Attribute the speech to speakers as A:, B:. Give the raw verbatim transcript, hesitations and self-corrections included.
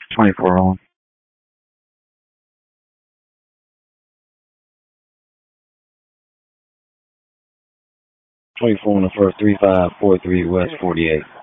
A: twenty-four on. twenty-four on the first, three five four three West forty-eight.